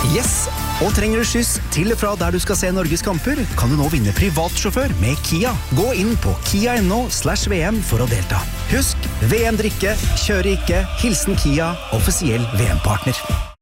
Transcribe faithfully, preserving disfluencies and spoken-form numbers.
Yes! Og trenger du skyss til og fra der du skal se Norges kamper, kan du nå vinne privatsjåfør med Kia. Gå inn på kia.no slash VM for å delta. Husk, V M drikke, kjøre ikke, hilsen Kia, offisiell V M-partner.